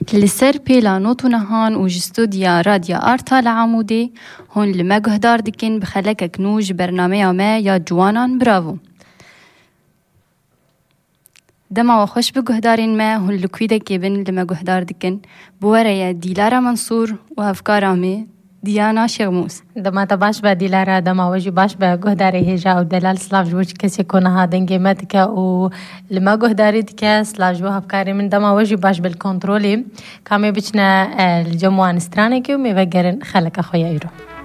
لسر بيلا نوتو نهان وجستوديا راديا آرتا لعمودي هون لما قهدار دكن بخلك كنوج برنامج ما يا جوانان برافو دما وخش بقهدارين ما هون لكويدك يبن لما قهدار دكن بوريا ديلارا منصور وهفكارامي ديانا شغموس دما تباش با ديلارا دما وجي باش با قهداري هجا و دلال سلاف جوج كسي كونها دنگي ماتكا و لما قهداري دكا سلاف جو هفكاري من دما وجي باش بالكنترولي كامي بچنا الجموان استرانكي و ميوگرن خلق اخويا ايرو